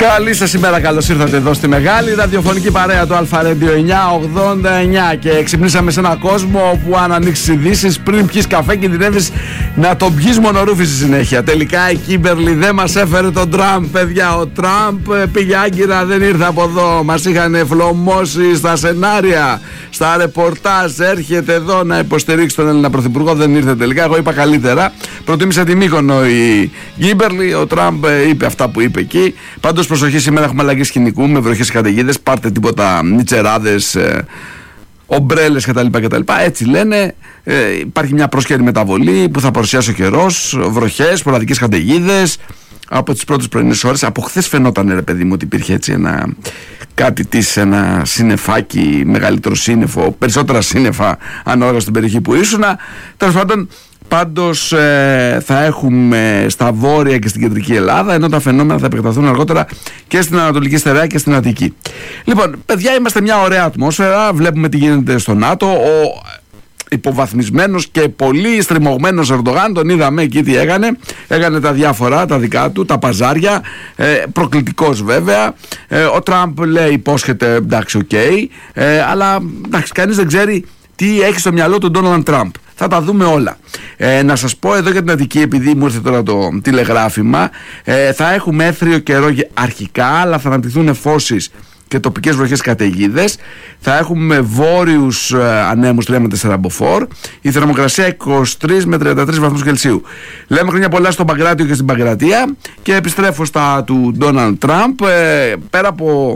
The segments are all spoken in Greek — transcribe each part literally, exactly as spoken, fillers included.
Καλή σας ημέρα, καλώς ήρθατε εδώ στη μεγάλη ραδιοφωνική παρέα του Αλφα Radio εννιακόσια ογδόντα εννιά. Και ξυπνήσαμε σε έναν κόσμο όπου αν ανοίξεις ειδήσεις, πριν πιεις καφέ κινδυνεύεις να τον πιεις μονορούφι στη συνέχεια. Τελικά η Κίμπερλι δεν μας έφερε τον Τραμπ, παιδιά. Ο Τραμπ πήγε άγκυρα, δεν ήρθε από εδώ. Μας είχαν φλωμώσει στα σενάρια, στα ρεπορτάζ. Έρχεται εδώ να υποστηρίξει τον Έλληνα Πρωθυπουργό, δεν ήρθε τελικά. Εγώ είπα καλύτερα. Προτίμησε τη Μύκονο η Κίμπερλι. Ο Τραμπ είπε αυτά που είπε εκεί. Πάντως προσοχή, σήμερα έχουμε αλλαγή σκηνικού με βροχές και καταιγίδες. Πάρτε τίποτα νιτσεράδες, ε, ομπρέλες κτλ, κτλ. Έτσι λένε. Ε, υπάρχει μια πρόσκαιρη μεταβολή που θα παρουσιάσει ο καιρός. Βροχές, σποραδικές καταιγίδες από τις πρώτες πρωινές ώρες. Από χθες φαινόταν, ρε παιδί μου, ότι υπήρχε έτσι ένα κάτι της, ένα σύννεφάκι, μεγαλύτερο σύννεφο, περισσότερα σύννεφα ανάλογα στην περιοχή που ήσουνα. Τέλος πάντων, Πάντως ε, θα έχουμε στα βόρεια και στην κεντρική Ελλάδα, ενώ τα φαινόμενα θα επεκταθούν αργότερα και στην Ανατολική Στερεά και στην Αττική. Λοιπόν, παιδιά, είμαστε μια ωραία ατμόσφαιρα, βλέπουμε τι γίνεται στο ΝΑΤΟ. Ο υποβαθμισμένος και πολύ στριμωγμένος Ερντογάν, τον είδαμε εκεί τι έκανε. Έκανε τα διάφορα, τα δικά του, τα παζάρια, ε, προκλητικός βέβαια. Ε, ο Τραμπ λέει, υπόσχεται, εντάξει, οκ, okay, ε, αλλά εντάξει, κανείς δεν ξέρει τι έχει στο μυαλό του Ντόναλντ Τραμπ. Θα τα δούμε όλα. Ε, να σας πω εδώ για την Αττική, επειδή μου ήρθε τώρα το τηλεγράφημα, ε, θα έχουμε έθριο καιρό αρχικά, αλλά θα αναπτυχθούν νεφώσεις και τοπικές βροχές καταιγίδες. Θα έχουμε βόρειους ε, ανέμους τρία με τέσσερα μποφόρ. Η θερμοκρασία είκοσι τρεις με τριάντα τρεις βαθμούς Κελσίου. Λέμε χρόνια πολλά στον Παγκράτιο και στην Παγκρατία. Και επιστρέφω στα του Ντόναλντ Τραμπ. Ε, πέρα από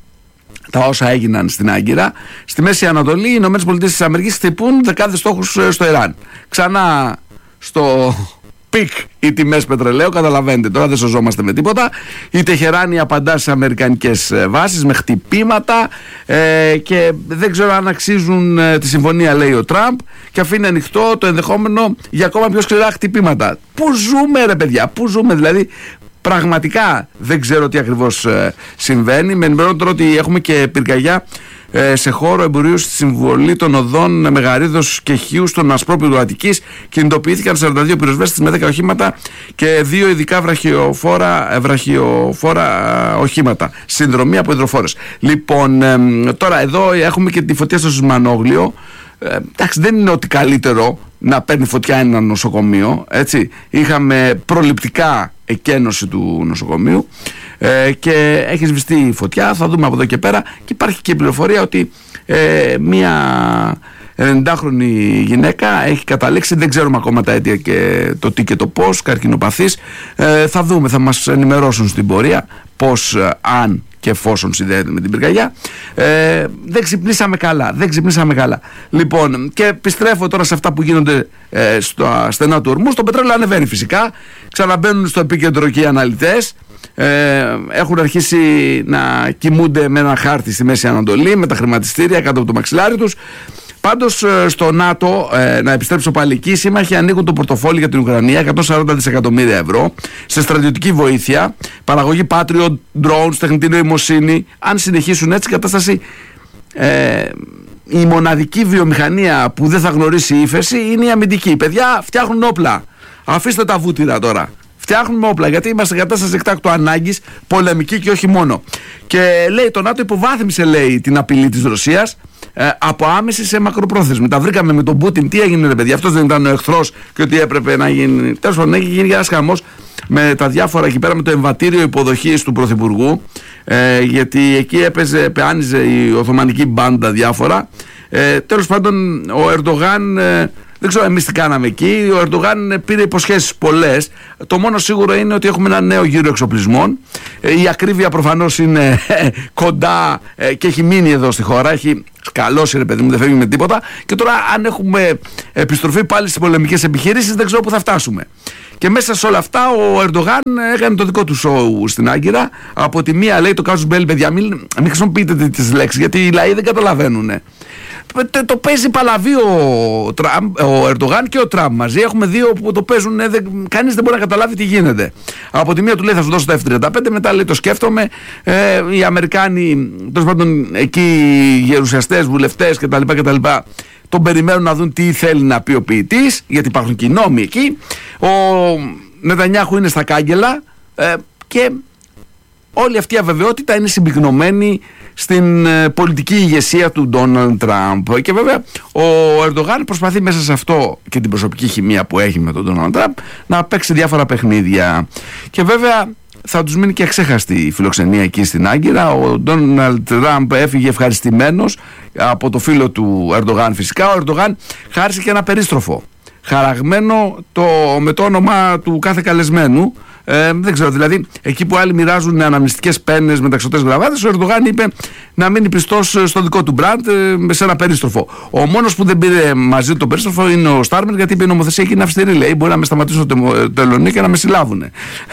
τα όσα έγιναν στην Άγκυρα, στη Μέση Ανατολή, οι Ηνωμένες Πολιτείες της Αμερικής χτυπούν δεκάδες στόχους στο Ιράν. Ξανά στο πικ οι τιμές πετρελαίου, καταλαβαίνετε, τώρα δεν σωζόμαστε με τίποτα. Η Τεχεράνη απαντά σε αμερικανικές βάσεις με χτυπήματα ε, και δεν ξέρω αν αξίζουν ε, τη συμφωνία, λέει ο Τραμπ, και αφήνει ανοιχτό το ενδεχόμενο για ακόμα πιο σκληρά χτυπήματα. Πού ζούμε, ρε παιδιά, πού ζούμε δηλαδή? Πραγματικά δεν ξέρω τι ακριβώς ε, συμβαίνει. Με ενημερώνω τώρα ότι έχουμε και πυρκαγιά ε, σε χώρο εμπορίου στη συμβολή των οδών Μεγαρίδος και Χίου στον Ασπρόπυργο Αττικής. Κινητοποιήθηκαν σαράντα δύο πυροσβέστες με δέκα οχήματα και δύο ειδικά βραχιοφόρα, βραχιοφόρα οχήματα. Συνδρομή από υδροφόρες. Λοιπόν, ε, τώρα εδώ έχουμε και τη φωτιά στο Σισμανόγλιο. Ε, εντάξει, δεν είναι ότι καλύτερο να παίρνει φωτιά ένα νοσοκομείο, έτσι. Είχαμε προληπτικά εκένωση του νοσοκομείου ε, και έχει σβηστεί η φωτιά. Θα δούμε από εδώ και πέρα. Και υπάρχει και η πληροφορία ότι ε, μία ενενηντάχρονη γυναίκα έχει καταλήξει, δεν ξέρουμε ακόμα τα αίτια και το τι και το πώς, καρκινοπαθής. ε, θα δούμε, θα μας ενημερώσουν στην πορεία πώς, αν και εφόσον συνδέεται με την πυρκαγιά. Ε, δεν ξυπνήσαμε καλά. Δεν ξυπνήσαμε καλά. Λοιπόν, και επιστρέφω τώρα σε αυτά που γίνονται ε, στα στενά του ορμού. Στο πετρέλαιο ανεβαίνει φυσικά. Ξαναμπαίνουν στο επίκεντρο και οι αναλυτές. Ε, έχουν αρχίσει να κοιμούνται με ένα χάρτη στη Μέση Ανατολή, με τα χρηματιστήρια κάτω από το μαξιλάρι τους. Πάντως στο ΝΑΤΟ, ε, να επιστρέψω πάλι εκεί, οι σύμμαχοι ανοίγουν το πορτοφόλι για την Ουκρανία, εκατόν σαράντα δισεκατομμύρια ευρώ, σε στρατιωτική βοήθεια, παραγωγή Patriot, drones, τεχνητή νοημοσύνη. Αν συνεχίσουν έτσι, η κατάσταση, ε, η μοναδική βιομηχανία που δεν θα γνωρίσει ύφεση είναι η αμυντική. Παιδιά, φτιάχνουν όπλα. Αφήστε τα βούτυρα τώρα. Φτιάχνουμε όπλα, γιατί είμαστε σε κατάσταση εκτάκτου ανάγκης, πολεμική και όχι μόνο. Και λέει, το ΝΑΤΟ υποβάθμισε, λέει, την απειλή της Ρωσίας ε, από άμεση σε μακροπρόθεσμη. Τα βρήκαμε με τον Πούτιν. Τι έγινε, ρε παιδιά? Αυτός δεν ήταν ο εχθρός και ότι έπρεπε να γίνει? Τέλος πάντων, έχει γίνει ένας χαμός με τα διάφορα εκεί πέρα, με το εμβατήριο υποδοχής του Πρωθυπουργού. Ε, γιατί εκεί έπαιζε, πεάνιζε η Οθωμανική μπάντα διάφορα. Ε, τέλος πάντων, ο Ερντογάν. Ε, Δεν ξέρω εμείς τι κάναμε εκεί. Ο Ερντογάν πήρε υποσχέσεις πολλές. Το μόνο σίγουρο είναι ότι έχουμε ένα νέο γύρο εξοπλισμών. Η ακρίβεια προφανώς είναι κοντά και έχει μείνει εδώ στη χώρα. Έχει σκαλώσει, ρε παιδί μου, δεν φεύγει με τίποτα. Και τώρα, αν έχουμε επιστροφή πάλι στις πολεμικές επιχειρήσεις, δεν ξέρω πού θα φτάσουμε. Και μέσα σε όλα αυτά ο Ερντογάν έκανε το δικό του σοου στην Άγκυρα. Από τη μία λέει το casus belli, παιδιά, μην, μην χρησιμοποιείτε τις λέξεις, γιατί οι λαοί δεν καταλαβαίνουν. Το παίζει παλαβή ο, Τραμπ, ο Ερντογάν και ο Τραμπ μαζί. Έχουμε δύο που το παίζουν, δεν, κανείς δεν μπορεί να καταλάβει τι γίνεται. Από τη μία του λέει θα σου δώσω τα εφ τριάντα πέντε, μετά λέει το σκέφτομαι. Ε, οι Αμερικάνοι, τέλος πάντων εκεί οι γερουσιαστές, βουλευτές κτλ. κτλ. Τον περιμένουν να δουν τι θέλει να πει ο ποιητής, γιατί υπάρχουν και οι νόμοι εκεί. Ο Νετανιάχου είναι στα κάγκελα ε, και όλη αυτή η αβεβαιότητα είναι συμπυκνωμένη στην ε, πολιτική ηγεσία του Ντόναλντ Τραμπ. Και βέβαια ο Ερντογάν προσπαθεί μέσα σε αυτό και την προσωπική χημεία που έχει με τον Ντόναλντ Τραμπ να παίξει διάφορα παιχνίδια. Και βέβαια θα τους μείνει και αξέχαστη η φιλοξενία εκεί στην Άγκυρα. Ο Ντόναλντ Τραμπ έφυγε ευχαριστημένος από το φίλο του Ερντογάν φυσικά. Ο Ερντογάν χάρισε και ένα περίστροφο χαραγμένο το, με το όνομα του κάθε καλεσμένου. Ε, δεν ξέρω, δηλαδή εκεί που άλλοι μοιράζουν αναμνηστικές πένες με ταξιωτές γραβάτες, ο Ερντογάν είπε να μείνει πιστός στο δικό του μπραντ ε, σε ένα περίστροφο. Ο μόνος που δεν πήρε μαζί το περίστροφο είναι ο Στάρμερ, γιατί είπε η νομοθεσία εκεί είναι αυστηρή. Λέει: μπορεί να με σταματήσουν το τελωνί και να με συλλάβουν.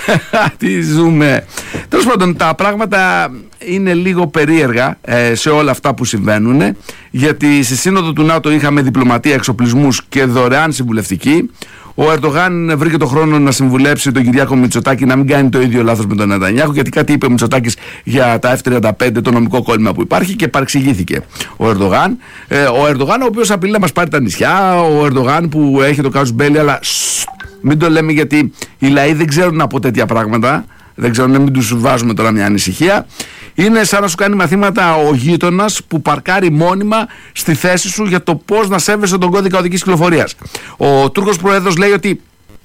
Τι ζούμε. Τέλος πάντων, τα πράγματα είναι λίγο περίεργα ε, σε όλα αυτά που συμβαίνουν, γιατί στη σύνοδο του ΝΑΤΟ είχαμε διπλωματία, εξοπλισμούς και δωρεάν συμβουλευτική. Ο Ερντογάν βρήκε το χρόνο να συμβουλέψει τον Κυριάκο Μητσοτάκη να μην κάνει το ίδιο λάθος με τον Νετανιάχου, γιατί κάτι είπε ο Μητσοτάκης για τα εφ τριάντα πέντε, το νομικό κόλλημα που υπάρχει, και παρεξηγήθηκε ο Ερντογάν. Ε, ο Ερντογάν, ο οποίος απειλεί να μας πάρει τα νησιά, ο Ερντογάν που έχει το κάζους μπέλι, αλλά σ, μην το λέμε γιατί οι λαοί δεν ξέρουν από τέτοια πράγματα. Δεν ξέρω, μην τους βάζουμε τώρα μια ανησυχία. Είναι σαν να σου κάνει μαθήματα ο γείτονας που παρκάρει μόνιμα στη θέση σου για το πώς να σέβεσαι τον κώδικα οδικής κυκλοφορίας. Ο Τούρκος Πρόεδρος λέει ότι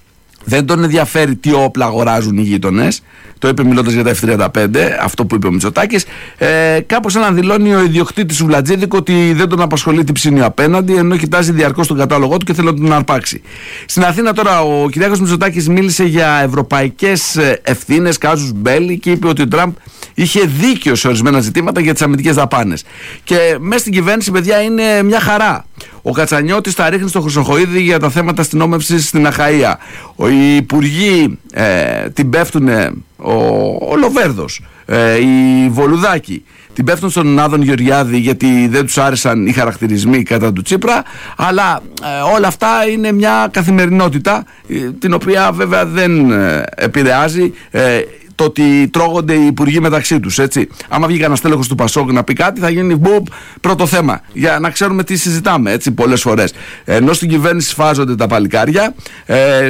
δεν τον ενδιαφέρει τι όπλα αγοράζουν οι γείτονες. Το είπε μιλώντας για τα εφ τριάντα πέντε, αυτό που είπε ο Μητσοτάκης. Ε, κάπως έναν δηλώνει ο ιδιοκτήτης του Βλατζίδικ ότι δεν τον απασχολεί τι ψήνει απέναντι, ενώ κοιτάζει διαρκώς τον κατάλογό του και θέλει να τον αρπάξει. Στην Αθήνα τώρα ο Κυριάκος Μητσοτάκης μίλησε για ευρωπαϊκές ευθύνες, κάζους μπέλι, και είπε ότι ο Τραμπ είχε δίκιο σε ορισμένα ζητήματα για τις αμυντικές δαπάνες. Και μέσα στην κυβέρνηση, παιδιά, είναι μια χαρά. Ο Κατσανιώτης τα ρίχνει στο Χρυσοχοΐδη για τα θέματα αστυνόμευσης στην Αχαΐα. Οι υπουργοί ε, την πέφτουν, ο, ο Λοβέρδος, ε, η Βολουδάκη, την πέφτουν στον Άδων Γεωργιάδη γιατί δεν τους άρεσαν οι χαρακτηρισμοί κατά του Τσίπρα. Αλλά ε, όλα αυτά είναι μια καθημερινότητα, ε, την οποία βέβαια δεν ε, επηρεάζει ε, το ότι τρώγονται οι υπουργοί μεταξύ τους, έτσι. Άμα βγει κανένα στέλεχος του Πασόκ να πει κάτι, θα γίνει μπουπ, πρώτο θέμα, για να ξέρουμε τι συζητάμε, έτσι, πολλές φορές. Ενώ στην κυβέρνηση σφάζονται τα παλικάρια, ε,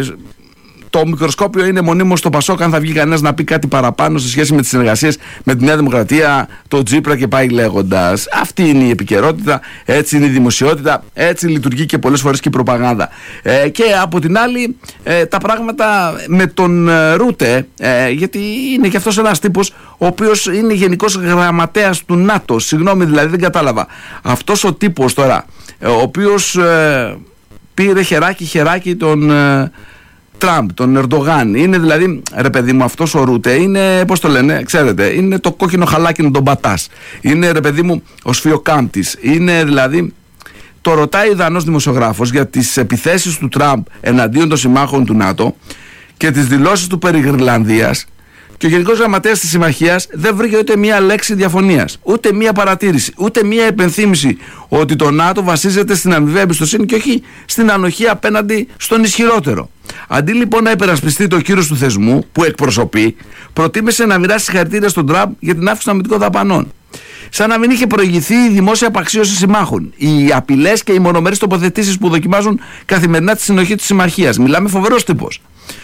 το μικροσκόπιο είναι μονίμως στο Πασόκ αν θα βγει κανένας να πει κάτι παραπάνω σε σχέση με τις συνεργασίες με τη Νέα Δημοκρατία, το Τσίπρα και πάει λέγοντας. Αυτή είναι η επικαιρότητα, έτσι είναι η δημοσιότητα, έτσι λειτουργεί και πολλές φορές και η προπαγάνδα. Ε, και από την άλλη ε, τα πράγματα με τον ε, Ρούτε, ε, γιατί είναι και αυτός ένας τύπος ο οποίος είναι γενικός γραμματέας του ΝΑΤΟ. Συγγνώμη, δηλαδή δεν κατάλαβα. Αυτός ο τύπος τώρα, ε, ο οποίος ε, πήρε χεράκι χεράκι τον... Ε, Τραμπ, τον Ερντογάν, είναι δηλαδή, ρε παιδί μου, αυτός ο Ρούτε είναι, πώς το λένε, ξέρετε, είναι το κόκκινο χαλάκι να τον πατάς. Είναι, ρε παιδί μου, ο σφιοκάμπτης. Είναι δηλαδή, το ρωτάει ο Δανός δημοσιογράφος για τις επιθέσεις του Τραμπ εναντίον των συμμάχων του ΝΑΤΟ και τις δηλώσεις του περί Γρυλανδίας, και ο Γενικός Γραμματέας της Συμμαχίας δεν βρήκε ούτε μία λέξη διαφωνίας, ούτε μία παρατήρηση, ούτε μία επενθύμηση ότι το ΝΑΤΟ βασίζεται στην αμοιβαία εμπιστοσύνη και όχι στην ανοχή απέναντι στον ισχυρότερο. Αντί λοιπόν να υπερασπιστεί το κύρος του θεσμού που εκπροσωπεί, προτίμησε να μοιράσει συγχαρητήρια στον Τραμπ για την αύξηση των αμυντικών δαπανών. Σαν να μην είχε προηγηθεί η δημόσια απαξίωση συμμάχων, οι απειλές και οι μονομερείς τοποθετήσεις που δοκιμάζουν καθημερινά τη συνοχή της συμμαχίας. Μιλάμε φοβερός τύπος.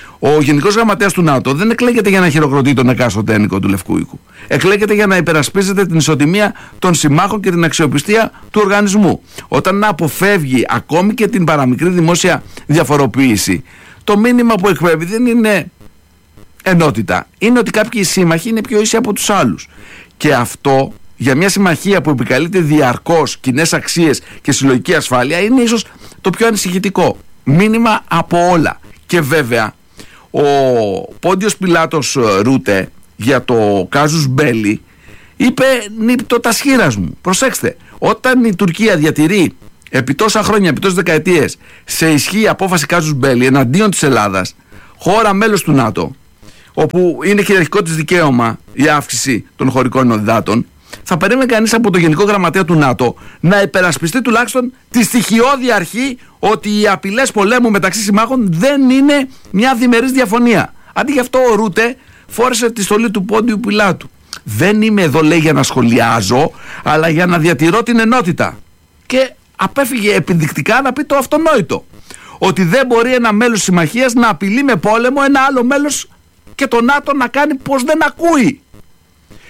Ο Γενικός Γραμματέας του ΝΑΤΟ δεν εκλέγεται για να χειροκροτεί τον εκάστοτε ένικο του Λευκού Οίκου. Εκλέγεται για να υπερασπίζεται την ισοτιμία των συμμάχων και την αξιοπιστία του οργανισμού. Όταν να αποφεύγει ακόμη και την παραμικρή δημόσια διαφοροποίηση, το μήνυμα που εκπέμπει δεν είναι ενότητα. Είναι ότι κάποιοι σύμμαχοι είναι πιο ίσοι από τους άλλους. Και αυτό για μια συμμαχία που επικαλείται διαρκώς κοινές αξίες και συλλογική ασφάλεια είναι ίσως το πιο ανησυχητικό μήνυμα από όλα. Και βέβαια, ο Πόντιος Πιλάτος Ρούτε για το κάζους μπέλι είπε νύπτω τα σχήρας μου. Προσέξτε, όταν η Τουρκία διατηρεί επί τόσα χρόνια, επί τόσες δεκαετίες σε ισχύ απόφαση κάζους μπέλι εναντίον της Ελλάδας, χώρα μέλος του ΝΑΤΟ, όπου είναι κυριαρχικό της δικαίωμα η αύξηση των χωρικών υδάτων, θα περίμενε κανείς από το Γενικό Γραμματέα του ΝΑΤΟ να υπερασπιστεί τουλάχιστον τη στοιχειώδη αρχή ότι οι απειλές πολέμου μεταξύ συμμάχων δεν είναι μια διμερής διαφωνία. Αντί γι' αυτό ο Ρούτε φόρεσε τη στολή του Πόντιου Πιλάτου. Δεν είμαι εδώ, λέει, για να σχολιάζω, αλλά για να διατηρώ την ενότητα. Και απέφυγε επιδεικτικά να πει το αυτονόητο. Ότι δεν μπορεί ένα μέλος συμμαχίας να απειλεί με πόλεμο ένα άλλο μέλος και το ΝΑΤΟ να κάνει πως δεν ακούει.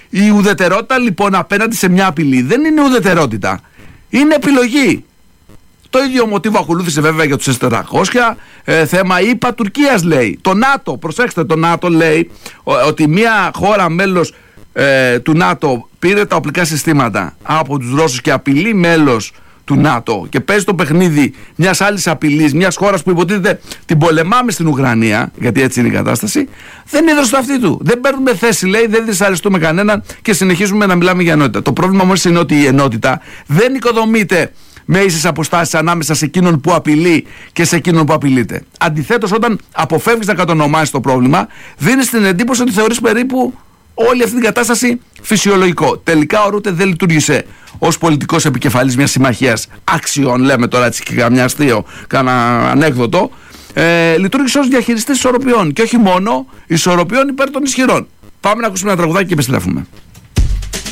Η ουδετερότητα λοιπόν απέναντι σε μια απειλή δεν είναι ουδετερότητα. Είναι επιλογή. Το ίδιο μοτίβο ακολούθησε βέβαια για τους ες τετρακόσια, ε, θέμα ΗΠΑ Τουρκίας λέει. Το ΝΑΤΟ, προσέξτε, το ΝΑΤΟ λέει ο, ότι μια χώρα μέλος ε, του ΝΑΤΟ πήρε τα οπλικά συστήματα από τους Ρώσους και απειλεί μέλος του ΝΑΤΟ και παίζει το παιχνίδι μιας άλλης απειλής, μιας χώρας που υποτίθεται την πολεμάμε στην Ουκρανία, γιατί έτσι είναι η κατάσταση, δεν είναι στο αυτί του. Δεν παίρνουμε θέση, λέει, δεν δυσαρεστούμε κανέναν και συνεχίζουμε να μιλάμε για ενότητα. Το πρόβλημα όμως είναι ότι η ενότητα δεν οικοδομείται με ίσες αποστάσεις ανάμεσα σε εκείνον που απειλεί και σε εκείνον που απειλείται. Αντιθέτως, όταν αποφεύγεις να κατονομάσεις το πρόβλημα, δίνεις την εντύπωση ότι θεωρείς περίπου όλη αυτή την κατάσταση φυσιολογικό. Τελικά ο Ρούτε δεν λειτουργήσε ως πολιτικός επικεφαλής μιας συμμαχίας άξιων, λέμε τώρα έτσι και καμιά αστείο, κάνα ανέκδοτο. Ε, λειτουργήσε ως διαχειριστής ισορροπιών και όχι μόνο ισορροπιών υπέρ των ισχυρών. Πάμε να ακούσουμε ένα τραγουδάκι και επιστρέφουμε.